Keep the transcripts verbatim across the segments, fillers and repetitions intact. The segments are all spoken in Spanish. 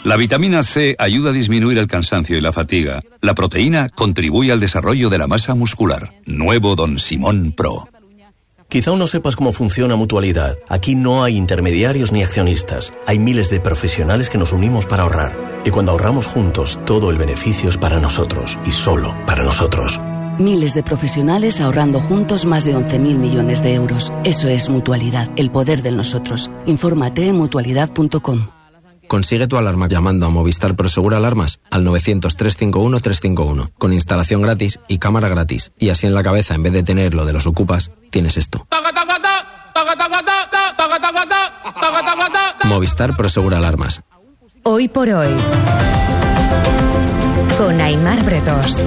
La vitamina C ayuda a disminuir el cansancio y la fatiga. La proteína contribuye al desarrollo de la masa muscular. Nuevo Don Simón Pro. Quizá aún no sepas cómo funciona Mutualidad. Aquí no hay intermediarios ni accionistas. Hay miles de profesionales que nos unimos para ahorrar. Y cuando ahorramos juntos, todo el beneficio es para nosotros. Y solo para nosotros. Miles de profesionales ahorrando juntos más de once mil millones de euros. Eso es Mutualidad, el poder del nosotros. Infórmate en mutualidad punto com. Consigue tu alarma llamando a Movistar Prosegur Alarmas al novecientos, trescientos cincuenta y uno, trescientos cincuenta y uno, con instalación gratis y cámara gratis. Y así en la cabeza, en vez de tener lo de los ocupas, tienes esto. Movistar Prosegur Alarmas. Hoy por hoy, con Aimar Bretos.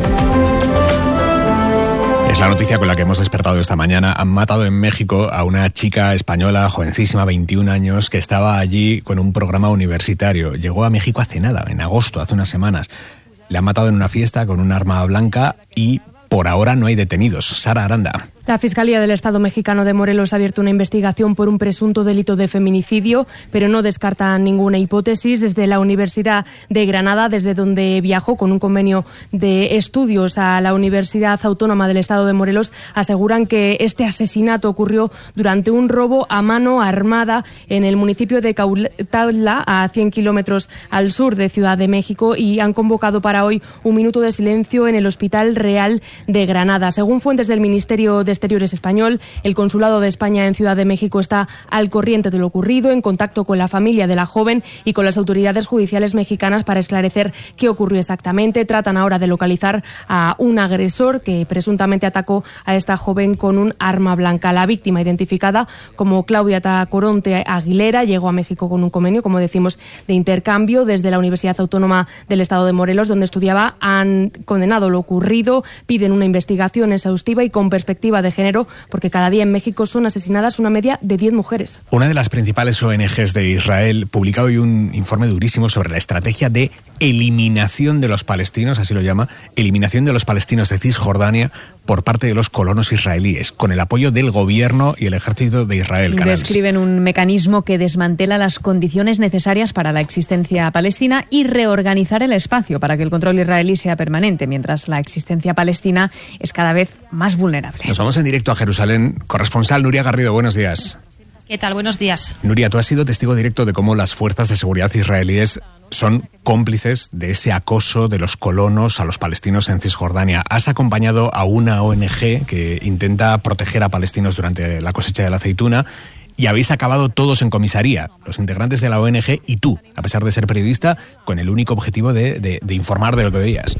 Es la noticia con la que hemos despertado esta mañana. Han matado en México a una chica española, jovencísima, veintiún años, que estaba allí con un programa universitario. Llegó a México hace nada, en agosto, hace unas semanas. Le han matado en una fiesta con un arma blanca y por ahora no hay detenidos. Sara Aranda. La Fiscalía del Estado mexicano de Morelos ha abierto una investigación por un presunto delito de feminicidio, pero no descarta ninguna hipótesis. Desde la Universidad de Granada, desde donde viajó con un convenio de estudios a la Universidad Autónoma del Estado de Morelos, aseguran que este asesinato ocurrió durante un robo a mano armada en el municipio de Cuautla, a cien kilómetros al sur de Ciudad de México, y han convocado para hoy un minuto de silencio en el Hospital Real de Granada. Según fuentes del Ministerio de Exteriores español, el Consulado de España en Ciudad de México está al corriente de lo ocurrido, en contacto con la familia de la joven y con las autoridades judiciales mexicanas para esclarecer qué ocurrió exactamente. Tratan ahora de localizar a un agresor que presuntamente atacó a esta joven con un arma blanca. La víctima, identificada como Claudia Tacoronte Aguilera, llegó a México con un convenio, como decimos, de intercambio. Desde la Universidad Autónoma del Estado de Morelos, donde estudiaba, han condenado lo ocurrido, piden una investigación exhaustiva y con perspectiva de género, porque cada día en México son asesinadas una media de diez mujeres. Una de las principales O N Ges de Israel publica hoy un informe durísimo sobre la estrategia de eliminación de los palestinos, así lo llama, eliminación de los palestinos de Cisjordania por parte de los colonos israelíes, con el apoyo del gobierno y el ejército de Israel. Canals. Describen un mecanismo que desmantela las condiciones necesarias para la existencia palestina y reorganizar el espacio para que el control israelí sea permanente, mientras la existencia palestina es cada vez más vulnerable. Nos vamos en directo a Jerusalén. Corresponsal Nuria Garrido, buenos días. ¿Qué tal? Buenos días. Nuria, tú has sido testigo directo de cómo las fuerzas de seguridad israelíes son cómplices de ese acoso de los colonos a los palestinos en Cisjordania. Has acompañado a una O N Ge que intenta proteger a palestinos durante la cosecha de la aceituna y habéis acabado todos en comisaría, los integrantes de la O N Ge y tú, a pesar de ser periodista, con el único objetivo de, de, de informar de lo que veías.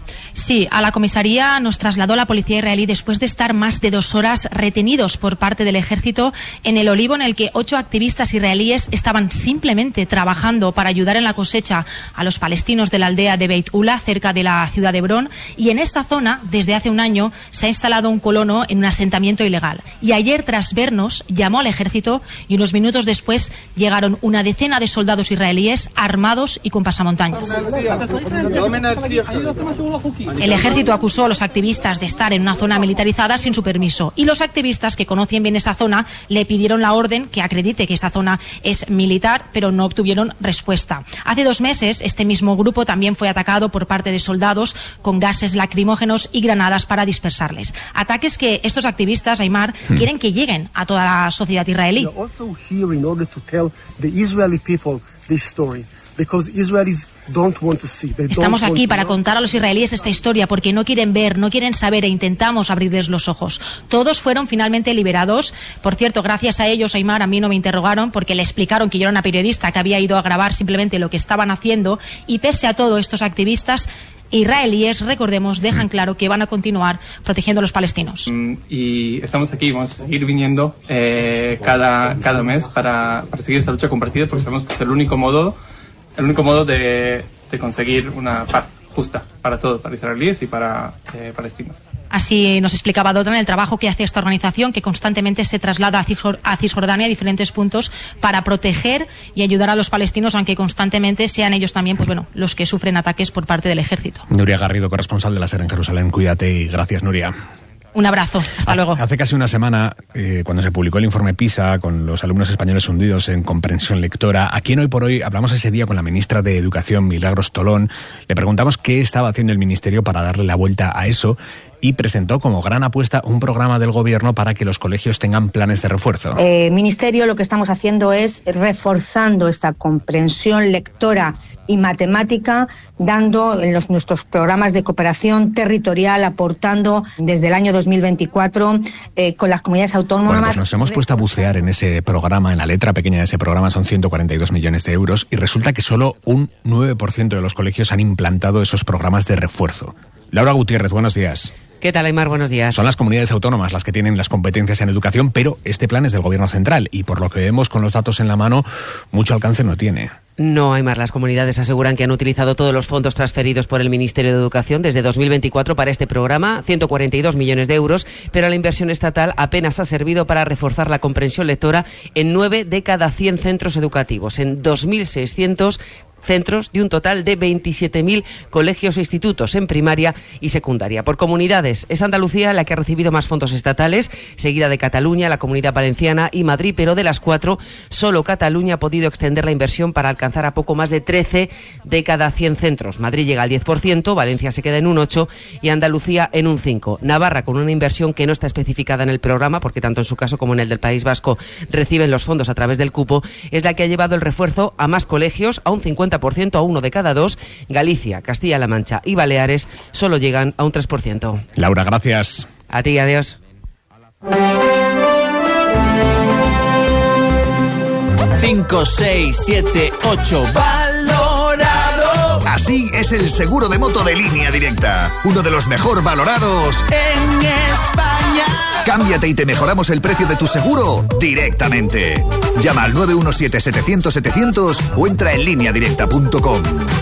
Sí, a la comisaría nos trasladó la policía israelí después de estar más de dos horas retenidos por parte del ejército en el olivo en el que ocho activistas israelíes estaban simplemente trabajando para ayudar en la cosecha a los palestinos de la aldea de Beit Ula, cerca de la ciudad de Hebrón. Y en esa zona, desde hace un año, se ha instalado un colono en un asentamiento ilegal. Y ayer, tras vernos, llamó al ejército y unos minutos después llegaron una decena de soldados israelíes armados y con pasamontañas. El ejército acusó a los activistas de estar en una zona militarizada sin su permiso, y los activistas, que conocen bien esa zona, le pidieron la orden que acredite que esa zona es militar, pero no obtuvieron respuesta. Hace dos meses este mismo grupo también fue atacado por parte de soldados con gases lacrimógenos y granadas para dispersarles. Ataques que estos activistas, Aimar, hmm. quieren que lleguen a toda la sociedad israelí. Estamos aquí para contar a los israelíes esta historia porque no quieren ver, no quieren saber, e intentamos abrirles los ojos. Todos fueron finalmente liberados. Por cierto, gracias a ellos, Aimar, a mí no me interrogaron porque le explicaron que yo era una periodista que había ido a grabar simplemente lo que estaban haciendo, y pese a todo, estos activistas israelíes, recordemos, dejan claro que van a continuar protegiendo a los palestinos. Y estamos aquí, vamos a seguir viniendo eh, cada, cada mes para, para seguir esa lucha compartida, porque sabemos que es el único modo el único modo de, de conseguir una paz justa para todos, para israelíes y para eh, palestinos. Así nos explicaba Dodran el trabajo que hace esta organización, que constantemente se traslada a Cisjordania, a diferentes puntos, para proteger y ayudar a los palestinos, aunque constantemente sean ellos también, pues bueno, los que sufren ataques por parte del ejército. Nuria Garrido, corresponsal de la SER en Jerusalén. Cuídate y gracias, Nuria. Un abrazo, hasta luego. Hace casi una semana, eh, cuando se publicó el informe PISA con los alumnos españoles hundidos en comprensión lectora, aquí en Hoy por Hoy hablamos ese día con la ministra de Educación, Milagros Tolón. Le preguntamos qué estaba haciendo el Ministerio para darle la vuelta a eso y presentó como gran apuesta un programa del Gobierno para que los colegios tengan planes de refuerzo. Eh, Ministerio, lo que estamos haciendo es reforzando esta comprensión lectora y matemática, dando en los, nuestros programas de cooperación territorial, aportando desde el año dos mil veinticuatro eh, con las comunidades autónomas. Bueno, pues nos hemos puesto a bucear en ese programa, en la letra pequeña de ese programa, son ciento cuarenta y dos millones de euros, y resulta que solo un nueve por ciento de los colegios han implantado esos programas de refuerzo. Laura Gutiérrez, buenos días. ¿Qué tal, Aymar? Buenos días. Son las comunidades autónomas las que tienen las competencias en educación, pero este plan es del Gobierno central y por lo que vemos con los datos en la mano, mucho alcance no tiene. No, Aymar, las comunidades aseguran que han utilizado todos los fondos transferidos por el Ministerio de Educación desde dos mil veinticuatro para este programa, ciento cuarenta y dos millones de euros, pero la inversión estatal apenas ha servido para reforzar la comprensión lectora en nueve de cada cien centros educativos, en dos mil seiscientos centros de un total de veintisiete mil colegios e institutos en primaria y secundaria. Por comunidades, es Andalucía la que ha recibido más fondos estatales, seguida de Cataluña, la Comunidad Valenciana y Madrid, pero de las cuatro, solo Cataluña ha podido extender la inversión para alcanzar a poco más de trece de cada cien centros. Madrid llega al diez por ciento, Valencia se queda en un ocho por ciento y Andalucía en un cinco por ciento. Navarra, con una inversión que no está especificada en el programa, porque tanto en su caso como en el del País Vasco reciben los fondos a través del cupo, es la que ha llevado el refuerzo a más colegios, a un cincuenta por ciento, a uno de cada dos. Galicia, Castilla-La Mancha y Baleares solo llegan a un tres por ciento. Laura, gracias. A ti, adiós. cinco, seis, siete, ocho, valorado. Así es el seguro de moto de Línea Directa, uno de los mejor valorados en España. Cámbiate y te mejoramos el precio de tu seguro directamente. Llama al nueve uno siete, setecientos, setecientos o entra en línea directa punto com.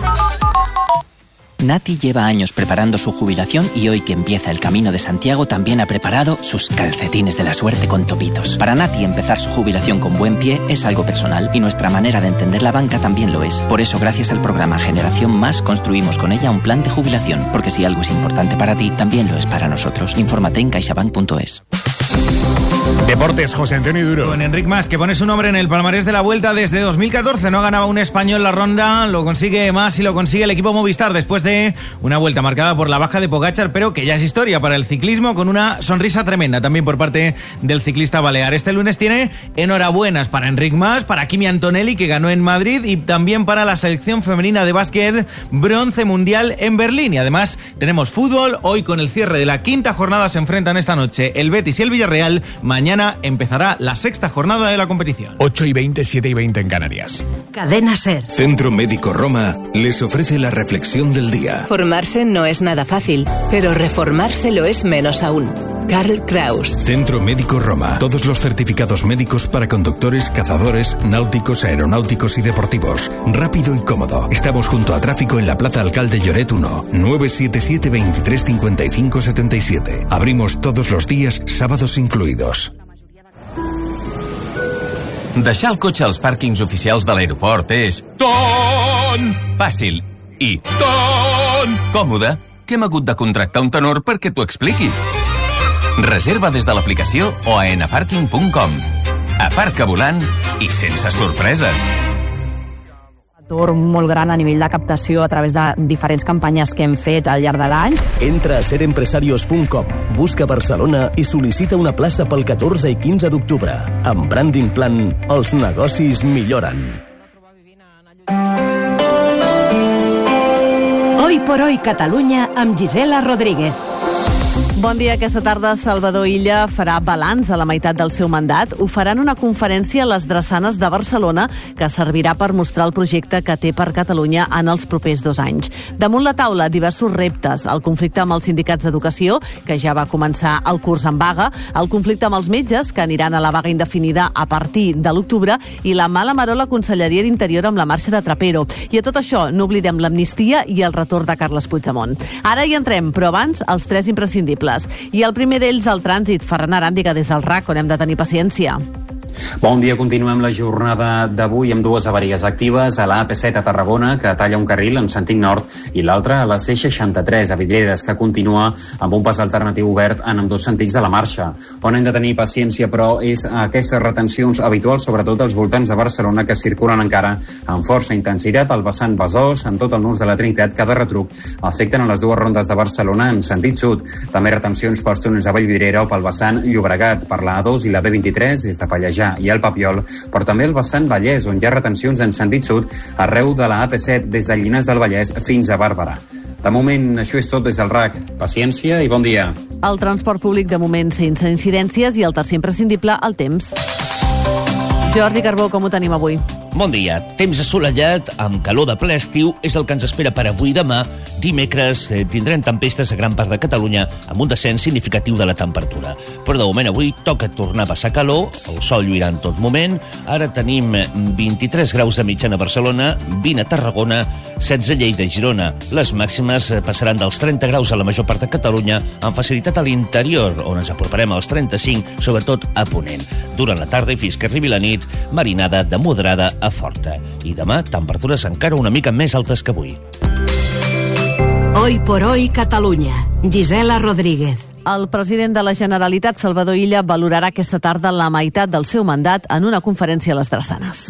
Nati lleva años preparando su jubilación y hoy que empieza el Camino de Santiago también ha preparado sus calcetines de la suerte con topitos. Para Nati empezar su jubilación con buen pie es algo personal y nuestra manera de entender la banca también lo es. Por eso, gracias al programa Generación Más, construimos con ella un plan de jubilación, porque si algo es importante para ti, también lo es para nosotros. Infórmate en caixabank punto es. Deportes, José Antonio Duro. Con Enric Mas, que pone su nombre en el palmarés de la Vuelta desde dos mil catorce. No ganaba un español la ronda, lo consigue Mas y lo consigue el equipo Movistar después de una vuelta marcada por la baja de Pogačar, pero que ya es historia para el ciclismo, con una sonrisa tremenda también por parte del ciclista balear. Este lunes tiene enhorabuenas para Enric Mas, para Kimi Antonelli, que ganó en Madrid, y también para la selección femenina de básquet, bronce mundial en Berlín. Y además tenemos fútbol. Hoy, con el cierre de la quinta jornada, se enfrentan esta noche el Betis y el Villarreal. Mañana empezará la sexta jornada de la competición. ocho y veinte, siete y veinte en Canarias. Cadena SER. Centro Médico Roma les ofrece la reflexión del día. Formarse no es nada fácil, pero reformarse lo es menos aún. Karl Kraus. Centro Médico Roma. Todos los certificados médicos para conductores, cazadores, náuticos, aeronáuticos y deportivos. Rápido y cómodo. Estamos junto a Tráfico en la Plaza Alcalde Lloret uno. nueve siete siete, veintitrés cincuenta y cinco setenta y siete. Abrimos todos los días, sábados incluidos. Deixar el cotxe als pàrquings oficials de l'aeroport és ton fàcil i ton còmode que hem hagut de contractar un tenor perquè t'ho expliqui. Reserva des de l'aplicació o a enaparking punt com. Aparca volant i sense sorpreses. Tour molt gran a nivell de captació a través de diferents campanyes que hem fet al llarg de l'any. Entra a ser empresarios punt com, busca Barcelona i sol·licita una plaça pel catorze i quinze d'octubre. Amb Branding Plan, els negocis milloren. Hoy por hoy Catalunya amb Gisela Rodríguez. Bon dia. Aquesta tarda Salvador Illa farà balanç a la meitat del seu mandat. Ho farà en una conferència a les Drassanes de Barcelona que servirà per mostrar el projecte que té per Catalunya en els propers dos anys. Damunt la taula, diversos reptes. El conflicte amb els sindicats d'educació, que ja va començar el curs en vaga, el conflicte amb els metges, que aniran a la vaga indefinida a partir de l'octubre, i la mala maror la Conselleria d'Interior amb la marxa de Trapero. I a tot això no oblidem l'amnistia i el retorn de Carles Puigdemont. Ara hi entrem, però abans els tres imprescindibles. I el primer d'ells, el trànsit. Ferran Aràndiga, des del R A C, on hem de tenir paciència. Bon dia, continuem la jornada d'avui amb dues avaries actives a la A P set a Tarragona, que talla un carril en sentit nord, i l'altra a la C seixanta-tres a Vidreres, que continua amb un pas alternatiu obert en ambdós sentits de la marxa. On hem de tenir paciència, però, és aquestes retencions habituals, sobretot als voltants de Barcelona, que circulen encara amb força intensitat al vessant Besòs, en tot el nus de la Trinitat, que de retruc afecten a les dues rondes de Barcelona en sentit sud. També retencions pels túnels de Vallvidrera o pel vessant Llobregat, per la A dos i la B vint-i-tres des de Pallejà i el Papiol, però també el vessant Vallès, on hi ha retencions en sentit sud arreu de la A P set des de Llinars del Vallès fins a Barberà. De moment, això és tot des del R A C. Paciència i bon dia. El transport públic, de moment, sense incidències, i el tercer imprescindible, el temps. Jordi Carbó, com ho tenim avui? Bon dia. Temps assolellat, amb calor de ple estiu, és el que ens espera per avui i demà. Dimecres eh, tindrem tempestes a gran part de Catalunya, amb un descens significatiu de la temperatura. Però de moment avui toca tornar a passar calor, el sol lluirà en tot moment. Ara tenim vint-i-tres graus de mitjana a Barcelona, vint a Tarragona, setze a Lleida i Girona. Les màximes passaran dels trenta graus a la major part de Catalunya, amb facilitat a l'interior, on ens aproparem als trenta-cinc, sobretot a Ponent. Durant la tarda i fins que arribi la nit, marinada de moderada a forta. I demà, temperatures encara una mica més altes que avui. Hoy por hoy Catalunya. Gisela Rodríguez. El president de la Generalitat, Salvador Illa, valorarà aquesta tarda la meitat del seu mandat en una conferència a les Drassanes.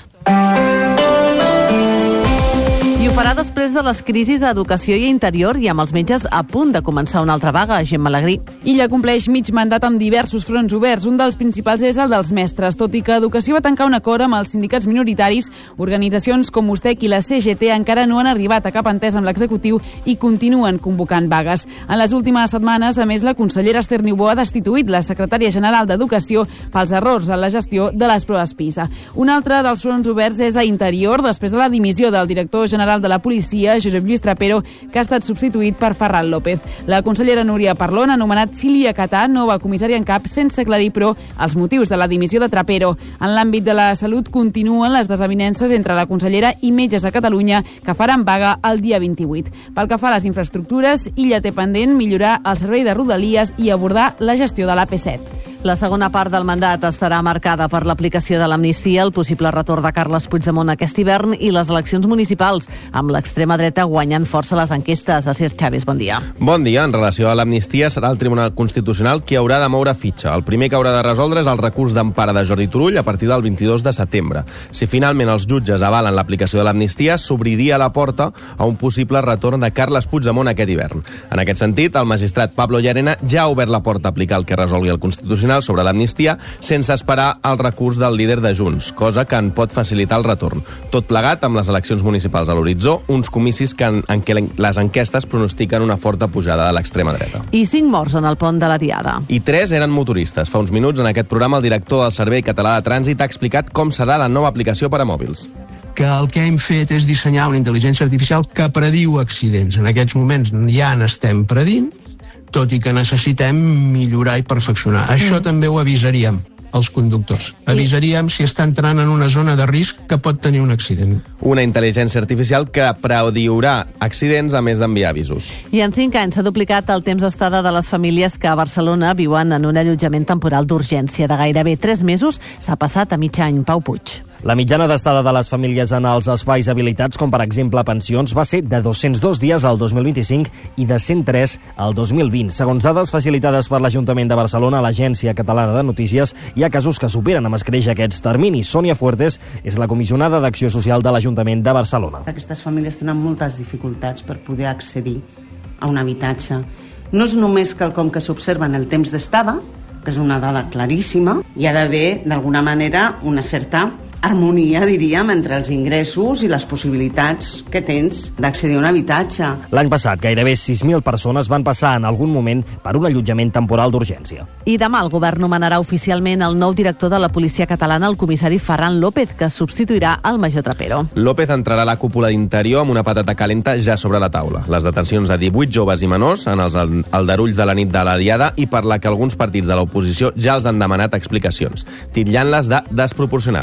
I ho farà després de les crisis a Educació i Interior i amb els metges a punt de començar una altra vaga. Gemma Alegrí. Illa compleix mig mandat amb diversos fronts oberts. Un dels principals és el dels mestres. Tot i que Educació va tancar un acord amb els sindicats minoritaris, organitzacions com USTEC i la C G T encara no han arribat a cap entès amb l'executiu i continuen convocant vagues. En les últimes setmanes, a més, la consellera Esther Niubó ha destituït la secretària general d'Educació pels errors en la gestió de les proves PISA. Un altre dels fronts oberts és a Interior, després de la dimissió del director general de la policia, Josep Lluís Trapero, que ha estat substituït per Ferran López. La consellera Núria Parlon ha anomenat Sílvia Catà nova comissària en cap, sense aclarir, però, els motius de la dimissió de Trapero. En l'àmbit de la salut continuen les desavinences entre la consellera i metges de Catalunya, que faran vaga el dia vint-i-vuit. Pel que fa a les infraestructures, Illa té pendent millorar el servei de Rodalies i abordar la gestió de l'A P set. La segona part del mandat estarà marcada per l'aplicació de l'amnistia, el possible retorn de Carles Puigdemont aquest hivern i les eleccions municipals, amb l'extrema dreta guanyant força les enquestes. Asier Chávez, bon dia. Bon dia. En relació a l'amnistia, serà el Tribunal Constitucional qui haurà de moure fitxa. El primer que haurà de resoldre és el recurs d'empara de Jordi Turull a partir del vint-i-dos de setembre. Si finalment els jutges avalen l'aplicació de l'amnistia, s'obriria la porta a un possible retorn de Carles Puigdemont aquest hivern. En aquest sentit, el magistrat Pablo Llarena ja ha obert la porta a aplicar el que resolgui el Constitucional sobre l'amnistia sense esperar el recurs del líder de Junts, cosa que en pot facilitar el retorn. Tot plegat amb les eleccions municipals a l'horitzó, uns comicis que en, en què les enquestes pronostiquen una forta pujada de l'extrema dreta. I cinc morts en el pont de la Diada. I tres eren motoristes. Fa uns minuts en aquest programa el director del Servei Català de Trànsit ha explicat com serà la nova aplicació per a mòbils. Que el que hem fet és dissenyar una intel·ligència artificial que prediu accidents. En aquests moments ja n'estem predint, tot i que necessitem millorar i perfeccionar. Això mm. també ho avisaríem als conductors. Avisaríem si està entrant en una zona de risc que pot tenir un accident. Una intel·ligència artificial que prediurà accidents a més d'enviar avisos. I en cinc anys s'ha duplicat el temps d'estada de les famílies que a Barcelona viuen en un allotjament temporal d'urgència. De gairebé tres mesos s'ha passat a mig any. Pau Puig. La mitjana d'estada de les famílies en els espais habilitats, com per exemple pensions, va ser de dos-cents dos dies al dos mil vint-i-cinc i de cent tres al dos mil vint. Segons dades facilitades per l'Ajuntament de Barcelona, l'Agència Catalana de Notícies, hi ha casos que superen amb escreix aquests terminis. Sònia Fuertes és la comissionada d'Acció Social de l'Ajuntament de Barcelona. Aquestes famílies tenen moltes dificultats per poder accedir a un habitatge. No és només quelcom que s'observa en el temps d'estada, que és una dada claríssima, hi ha d'haver, d'alguna manera, una certa harmonia, diríem, entre els ingressos i les possibilitats que tens d'accedir a un habitatge. L'any passat, gairebé sis mil persones van passar en algun moment per un allotjament temporal d'urgència. I demà el govern nomenarà oficialment el nou director de la Policia Catalana, el comissari Ferran López, que substituirà el major Trapero. López entrarà a la cúpula d'Interior amb una patata calenta ja sobre la taula. Les detencions de divuit joves i menors en els aldarulls de la nit de la Diada i per la que alguns partits de l'oposició ja els han demanat explicacions, titllant-les de desproporcionades. I aquest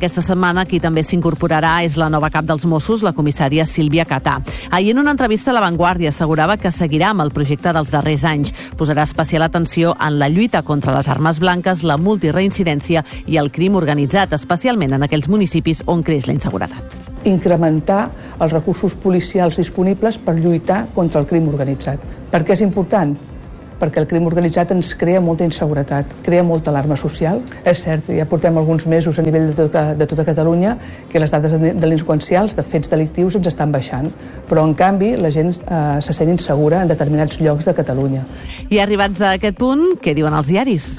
Aquesta setmana qui també s'incorporarà és la nova cap dels Mossos, la comissària Sílvia Catà. Ahir en una entrevista a La Vanguardia assegurava que seguirà amb el projecte dels darrers anys. Posarà especial atenció en la lluita contra les armes blanques, la multireincidència i el crim organitzat, especialment en aquells municipis on creix la inseguretat. Incrementar els recursos policials disponibles per lluitar contra el crim organitzat. Per què és important? Perquè el crim organitzat ens crea molta inseguretat, crea molta alarma social. És cert, ja portem alguns mesos a nivell de tota, de tota Catalunya que les dades delinqüencials de fets delictius ens estan baixant, però en canvi la gent eh, se sent insegura en determinats llocs de Catalunya. I arribats a aquest punt, què diuen els diaris?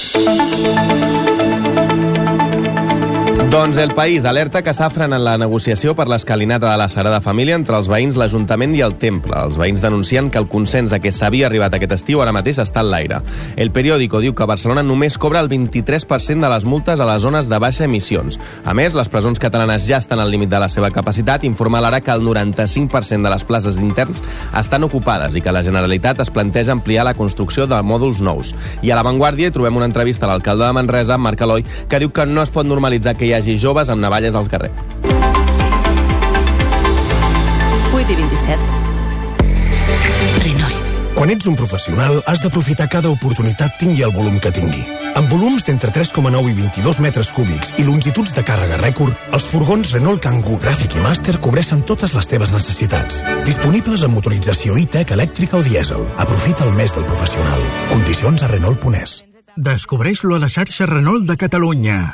Doncs El País alerta que s'afren en la negociació per l'escalinata de la Sagrada Família entre els veïns, l'Ajuntament i el Temple. Els veïns denuncien que el consens a què s'havia arribat aquest estiu ara mateix està en l'aire. El Periódico diu que Barcelona només cobra el vint-i-tres per cent de les multes a les zones de baixa emissions. A més, les presons catalanes ja estan al límit de la seva capacitat. Informa l'Ara que el noranta-cinc per cent de les places d'interns estan ocupades i que la Generalitat es planteja ampliar la construcció de mòduls nous. I a La Vanguardia hi trobem una entrevista a l'alcalde de Manresa, Marc Aloi, que diu que no es pot normalitzar que hi hagi joves amb navalles al carrer. vuit i vint-i-set. Renault. Quan ets un professional, has d'aprofitar cada oportunitat tingui el volum que tingui. Amb volums d'entre tres coma nou i vint-i-dos metres cúbics i longituds de càrrega rècord, els furgons Renault Kangoo, Traffic i Master cobreixen totes les teves necessitats. Disponibles amb motorització e-tech, elèctrica o dièsel. Aprofita el mes del professional. Condicions a Renault punt es. Descobreix-lo a la xarxa Renault de Catalunya.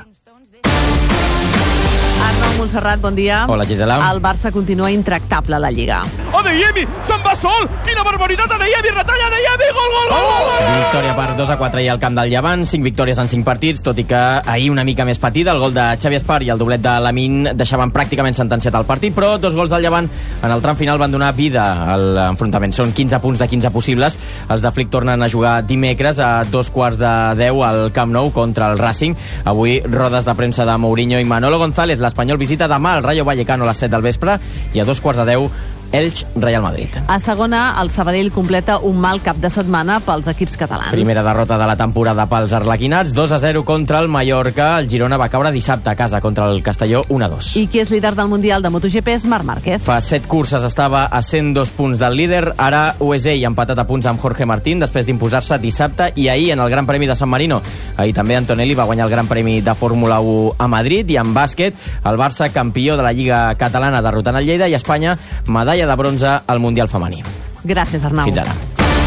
Arnau Montserrat, bon dia. Hola, Gisela. El Barça continua intractable a la Lliga. Adeyemi, se'n va sol! Quina barbaritat, Adeyemi, retalla Adeyemi, gol, gol, gol, gol, gol! Victòria per dos a quatre i al camp del Llevant, cinc victòries en cinc partits, tot i que ahir una mica més patida, el gol de Xavi Espar i el doblet de Lamine deixaven pràcticament sentenciat el partit, però dos gols del Llevant en el tram final van donar vida a l'enfrontament. Són quinze punts de quinze possibles. Els de Flick tornen a jugar dimecres a dos quarts de deu al Camp Nou contra el Racing. Avui rodes de premsa de Mourinho i Manolo González. L'Espanyol visita demà el Rayo Vallecano a les set del vespre i a dos quarts de deu Elx, Real Madrid. A segona, el Sabadell completa un mal cap de setmana pels equips catalans. Primera derrota de la temporada pels arlequinats, dos a zero contra el Mallorca. El Girona va caure dissabte a casa contra el Castelló, un a dos. I qui és líder del Mundial de MotoGP és Marc Márquez. Fa set curses estava a cent dos punts del líder, ara ho és ell, empatat a punts amb Jorge Martín després d'imposar-se dissabte i ahir en el Gran Premi de San Marino. Ahir també Antonelli va guanyar el Gran Premi de Fórmula u a Madrid i en bàsquet el Barça campió de la Lliga Catalana derrotant el Lleida i Espanya medalla de bronze al Mundial femení. Gràcies, Arnau. Fins ara.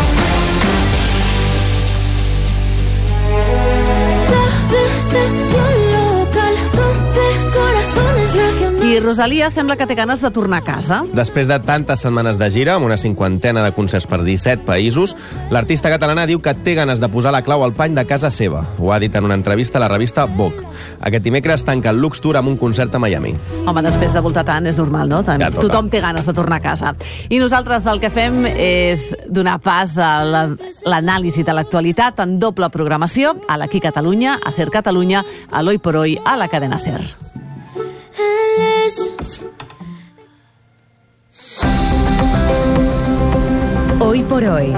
I Rosalia sembla que té ganes de tornar a casa. Després de tantes setmanes de gira, amb una cinquantena de concerts per disset països, l'artista catalana diu que té ganes de posar la clau al pany de casa seva. Ho ha dit en una entrevista a la revista Vogue. Aquest dimecres tanca el Lux Tour amb un concert a Miami. Home, després de voltar tant, és normal, no? Tant, ja, tothom té ganes de tornar a casa. I nosaltres el que fem és donar pas a l'anàlisi de l'actualitat en doble programació, a l'Aquí Catalunya, a Ser Catalunya, a l'Hoy por Hoy, a la cadena Ser. Hoy por hoy.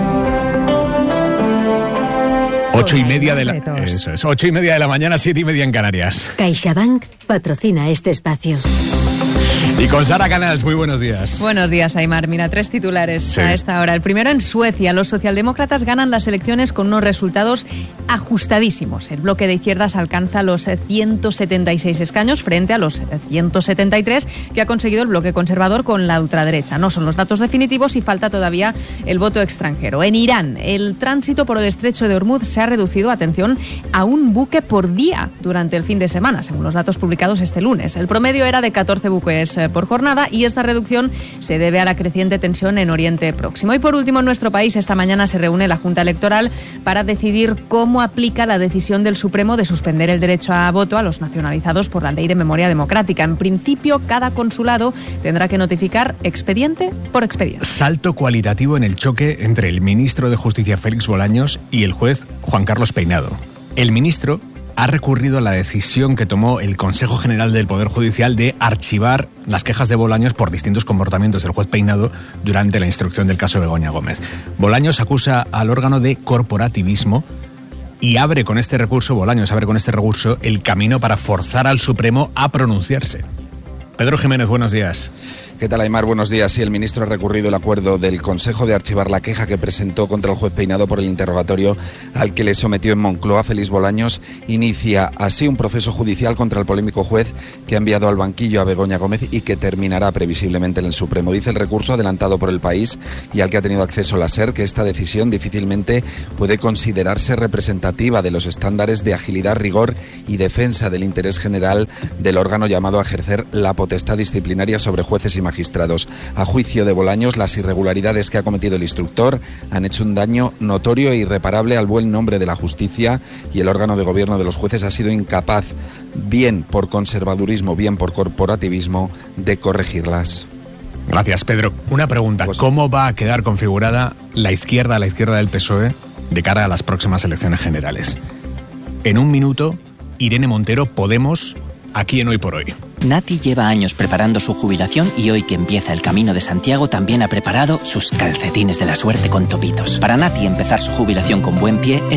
Ocho y media de la... Eso es, ocho y media de la mañana, siete y media en Canarias. CaixaBank patrocina este espacio. Y con Sara Canals, muy buenos días. Buenos días, Aimar. Mira, tres titulares sí. a esta hora. El primero, en Suecia, los socialdemócratas ganan las elecciones con unos resultados ajustadísimos. El bloque de izquierdas alcanza los ciento setenta y seis escaños frente a los ciento setenta y tres que ha conseguido el bloque conservador con la ultraderecha. No son los datos definitivos y falta todavía el voto extranjero. En Irán, el tránsito por el estrecho de Hormuz se ha reducido, atención, a un buque por día durante el fin de semana, según los datos publicados este lunes. El promedio era de catorce buques por jornada y esta reducción se debe a la creciente tensión en Oriente Próximo. Y por último, en nuestro país esta mañana se reúne la Junta Electoral para decidir cómo aplica la decisión del Supremo de suspender el derecho a voto a los nacionalizados por la Ley de Memoria Democrática. En principio, cada consulado tendrá que notificar expediente por expediente. Salto cualitativo en el choque entre el ministro de Justicia Félix Bolaños y el juez Juan Carlos Peinado. El ministro ha recurrido a la decisión que tomó el Consejo General del Poder Judicial de archivar las quejas de Bolaños por distintos comportamientos del juez Peinado durante la instrucción del caso Begoña Gómez. Bolaños acusa al órgano de corporativismo y abre con este recurso, Bolaños abre con este recurso, el camino para forzar al Supremo a pronunciarse. Pedro Jiménez, buenos días. ¿Qué tal, Aymar? Buenos días. Sí, el ministro ha recurrido el acuerdo del Consejo de archivar la queja que presentó contra el juez Peinado por el interrogatorio al que le sometió en Moncloa. Félix Bolaños inicia así un proceso judicial contra el polémico juez que ha enviado al banquillo a Begoña Gómez y que terminará previsiblemente en el Supremo. Dice el recurso adelantado por El País y al que ha tenido acceso la SER que esta decisión difícilmente puede considerarse representativa de los estándares de agilidad, rigor y defensa del interés general del órgano llamado a ejercer la potestad disciplinaria sobre jueces y magistrados. magistrados. A juicio de Bolaños, las irregularidades que ha cometido el instructor han hecho un daño notorio e irreparable al buen nombre de la justicia y el órgano de gobierno de los jueces ha sido incapaz, bien por conservadurismo, bien por corporativismo, de corregirlas. Gracias, Pedro. Una pregunta, pues, ¿cómo va a quedar configurada la izquierda, la izquierda del P S O E, de cara a las próximas elecciones generales? En un minuto, Irene Montero, Podemos, aquí en Hoy por Hoy. Nati lleva años preparando su jubilación y hoy que empieza el Camino de Santiago también ha preparado sus calcetines de la suerte con topitos. Para Nati empezar su jubilación con buen pie